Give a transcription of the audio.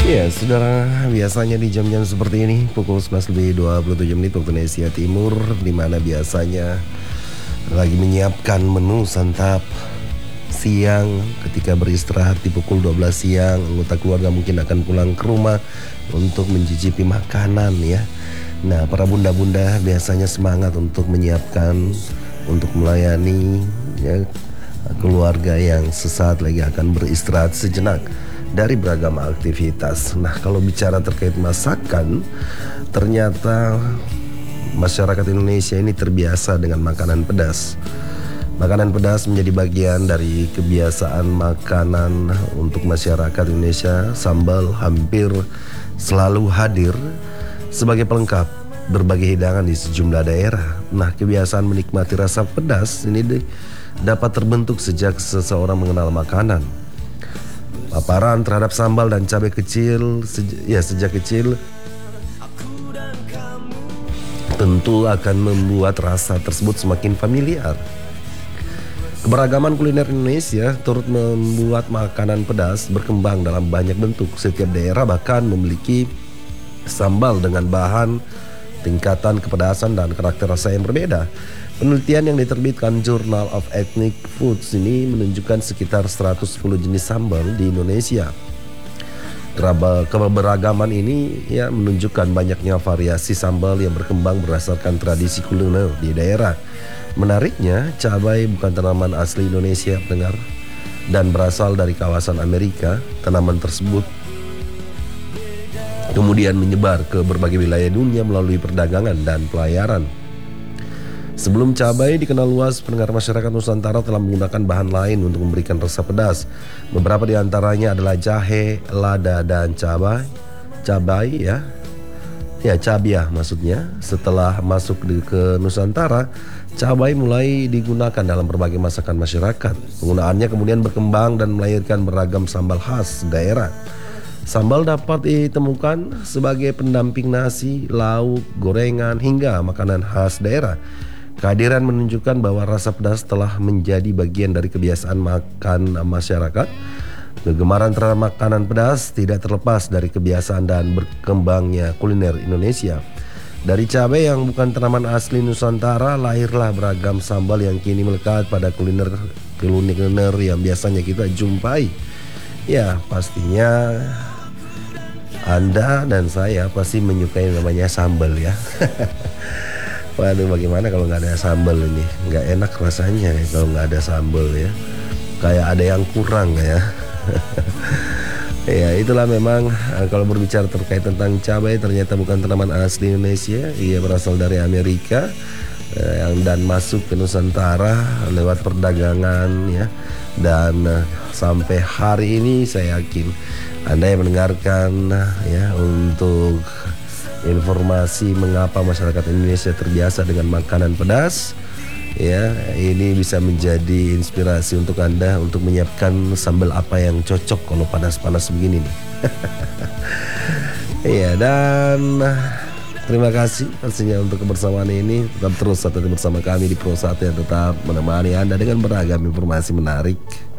Ya, saudara, biasanya di jam-jam seperti ini pukul 11:27 waktu Indonesia Timur, di mana biasanya lagi menyiapkan menu santap siang. Ketika beristirahat di pukul 12 siang, anggota keluarga mungkin akan pulang ke rumah untuk mencicipi makanan ya. Nah, para bunda-bunda biasanya semangat untuk menyiapkan, untuk melayani ya, keluarga yang sesaat lagi akan beristirahat sejenak dari beragam aktivitas. Nah, kalau bicara terkait masakan, ternyata masyarakat Indonesia ini terbiasa dengan makanan pedas. Makanan pedas menjadi bagian dari kebiasaan makanan untuk masyarakat Indonesia. Sambal hampir selalu hadir sebagai pelengkap berbagai hidangan di sejumlah daerah. Nah, kebiasaan menikmati rasa pedas ini dapat terbentuk sejak seseorang mengenal makanan. Paparan terhadap sambal dan cabai kecil sejak kecil tentu akan membuat rasa tersebut semakin familiar. Keberagaman kuliner Indonesia turut membuat makanan pedas berkembang dalam banyak bentuk. Setiap daerah bahkan memiliki sambal dengan bahan, tingkatan kepedasan dan karakter rasa yang berbeda. Penelitian yang diterbitkan Journal of Ethnic Foods ini menunjukkan sekitar 110 jenis sambal di Indonesia. Keberagaman ini ya menunjukkan banyaknya variasi sambal yang berkembang berdasarkan tradisi kuliner di daerah. Menariknya, cabai bukan tanaman asli Indonesia, pendengar, dan berasal dari kawasan Amerika. Tanaman tersebut kemudian menyebar ke berbagai wilayah dunia melalui perdagangan dan pelayaran. Sebelum cabai dikenal luas, pendengar, masyarakat Nusantara telah menggunakan bahan lain untuk memberikan rasa pedas. Beberapa di antaranya adalah jahe, lada, dan cabai cabiah maksudnya. Setelah masuk ke Nusantara, cabai mulai digunakan dalam berbagai masakan masyarakat. Penggunaannya kemudian berkembang dan melahirkan beragam sambal khas daerah. Sambal dapat ditemukan sebagai pendamping nasi, lauk, gorengan, hingga makanan khas daerah. Kehadiran menunjukkan bahwa rasa pedas telah menjadi bagian dari kebiasaan makan masyarakat. Kegemaran terhadap makanan pedas tidak terlepas dari kebiasaan dan berkembangnya kuliner Indonesia. Dari cabai yang bukan tanaman asli Nusantara, lahirlah beragam sambal yang kini melekat pada kuliner yang biasanya kita jumpai. Ya, pastinya Anda dan saya pasti menyukai namanya sambal ya. Waduh, bagaimana kalau nggak ada sambal ini? Nggak enak rasanya ya kalau nggak ada sambal ya. Kayak ada yang kurang ya. Ya, itulah memang kalau berbicara terkait tentang cabai, ternyata bukan tanaman asli Indonesia. Ia berasal dari Amerika dan masuk ke Nusantara lewat perdagangan ya. Dan sampai hari ini saya yakin Anda yang mendengarkan ya, untuk informasi mengapa masyarakat Indonesia terbiasa dengan makanan pedas ya, ini bisa menjadi inspirasi untuk Anda untuk menyiapkan sambal apa yang cocok kalau panas-panas begini nih. Iya, dan terima kasih pastinya untuk kebersamaan ini. Tetap terus bersama kami di Pro 1 yang tetap menemani Anda dengan beragam informasi menarik.